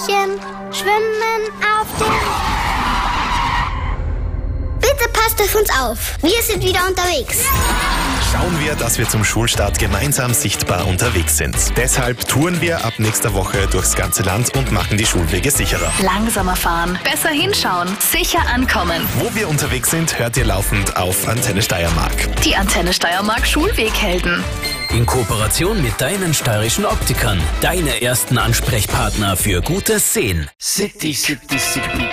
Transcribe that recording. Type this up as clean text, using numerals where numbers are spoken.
Tütchen, schwimmen auf dem... Bitte passt auf uns auf. Wir sind wieder unterwegs. Schauen wir, dass wir zum Schulstart gemeinsam sichtbar unterwegs sind. Deshalb touren wir ab nächster Woche durchs ganze Land und machen die Schulwege sicherer. Langsamer fahren, besser hinschauen, sicher ankommen. Wo wir unterwegs sind, hört ihr laufend auf Antenne Steiermark. Die Antenne Steiermark Schulweghelden. In Kooperation mit deinen steirischen Optikern. Deine ersten Ansprechpartner für gutes Sehen. City, City, City.